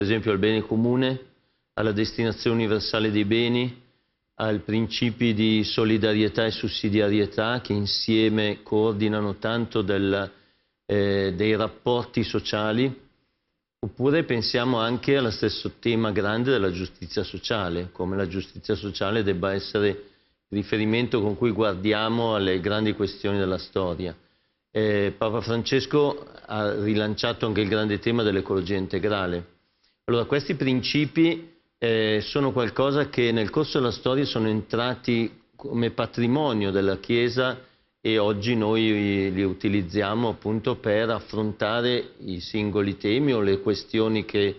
per esempio al bene comune, alla destinazione universale dei beni, ai principi di solidarietà e sussidiarietà che insieme coordinano tanto dei rapporti sociali, oppure pensiamo anche allo stesso tema grande della giustizia sociale, come la giustizia sociale debba essere il riferimento con cui guardiamo alle grandi questioni della storia. Papa Francesco ha rilanciato anche il grande tema dell'ecologia integrale. Allora, questi principi sono qualcosa che nel corso della storia sono entrati come patrimonio della Chiesa e oggi noi li utilizziamo appunto per affrontare i singoli temi o le questioni che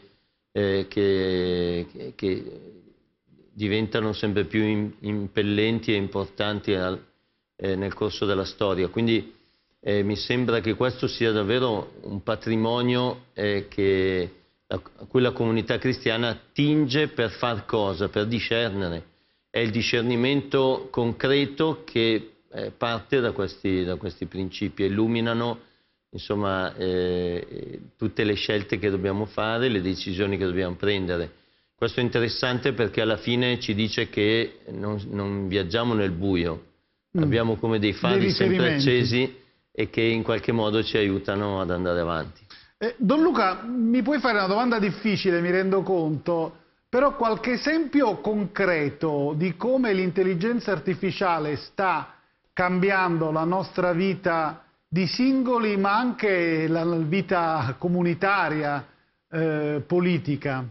diventano sempre più impellenti e importanti nel corso della storia. Quindi mi sembra che questo sia davvero un patrimonio a cui la comunità cristiana attinge per far cosa? Per discernere. È il discernimento concreto che parte da questi principi, illuminano insomma tutte le scelte che dobbiamo fare, le decisioni che dobbiamo prendere. Questo è interessante perché alla fine ci dice che non viaggiamo nel buio, abbiamo come dei fari sempre accesi e che in qualche modo ci aiutano ad andare avanti. Don Luca, mi puoi fare una domanda difficile, mi rendo conto, però qualche esempio concreto di come l'intelligenza artificiale sta cambiando la nostra vita di singoli, ma anche la vita comunitaria, politica?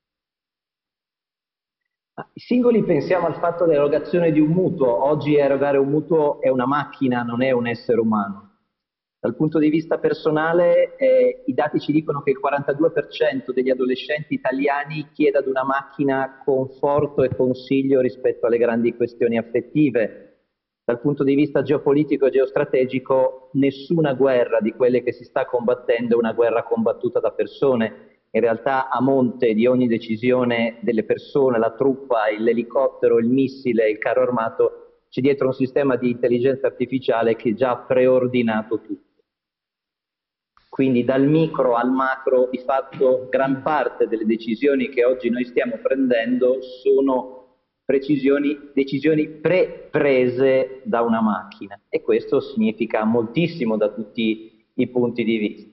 I singoli pensiamo al fatto dell'erogazione di un mutuo. Oggi erogare un mutuo è una macchina, non è un essere umano. Dal punto di vista personale, i dati ci dicono che il 42% degli adolescenti italiani chiede ad una macchina conforto e consiglio rispetto alle grandi questioni affettive. Dal punto di vista geopolitico e geostrategico, nessuna guerra di quelle che si sta combattendo è una guerra combattuta da persone. In realtà a monte di ogni decisione delle persone, la truppa, l'elicottero, il missile, il carro armato, c'è dietro un sistema di intelligenza artificiale che già ha preordinato tutto. Quindi dal micro al macro, di fatto, gran parte delle decisioni che oggi noi stiamo prendendo sono decisioni pre-prese da una macchina, e questo significa moltissimo da tutti i punti di vista.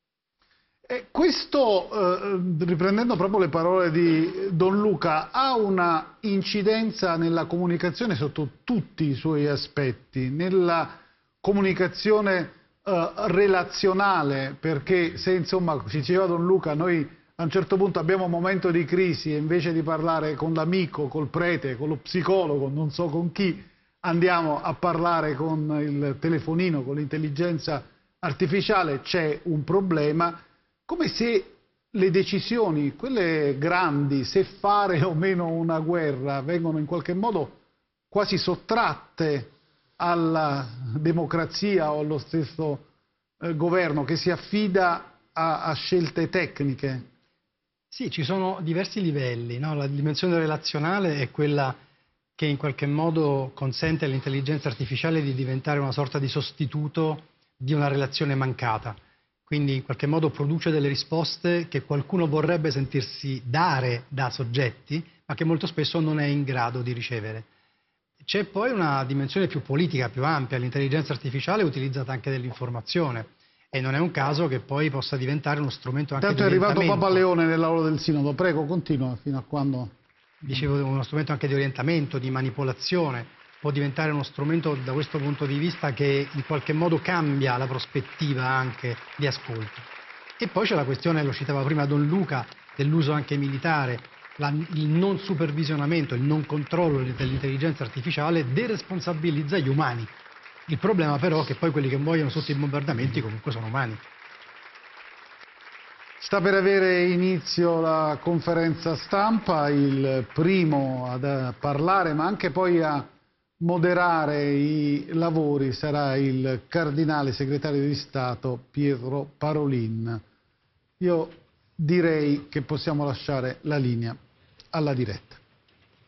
Questo, riprendendo proprio le parole di Don Luca, ha una incidenza nella comunicazione sotto tutti i suoi aspetti, nella comunicazione relazionale, perché se insomma, ci diceva Don Luca, noi a un certo punto abbiamo un momento di crisi e invece di parlare con l'amico, col prete, con lo psicologo, non so con chi, andiamo a parlare con il telefonino, con l'intelligenza artificiale, c'è un problema, come se le decisioni, quelle grandi, se fare o meno una guerra, vengono in qualche modo quasi sottratte alla democrazia o allo stesso governo che si affida a scelte tecniche. Sì, ci sono diversi livelli, no? La dimensione relazionale è quella che in qualche modo consente all'intelligenza artificiale di diventare una sorta di sostituto di una relazione mancata. Quindi in qualche modo produce delle risposte che qualcuno vorrebbe sentirsi dare da soggetti, ma che molto spesso non è in grado di ricevere. C'è poi una dimensione più politica, più ampia. L'intelligenza artificiale è utilizzata anche nell'informazione e non è un caso che poi possa diventare uno strumento anche Tanto di orientamento. È arrivato Papa orientamento. Leone nell'aula del Sinodo, prego, continua fino a quando... Dicevo, uno strumento anche di orientamento, di manipolazione, può diventare uno strumento da questo punto di vista che in qualche modo cambia la prospettiva anche di ascolto. E poi c'è la questione, lo citava prima Don Luca, dell'uso anche militare, il non supervisionamento, il non controllo dell'intelligenza artificiale deresponsabilizza gli umani. Il problema però è che poi quelli che muoiono sotto i bombardamenti comunque sono umani. Sta per avere inizio la conferenza stampa, il primo a parlare ma anche poi a moderare i lavori sarà il cardinale segretario di Stato Pietro Parolin. Io direi che possiamo lasciare la linea alla diretta.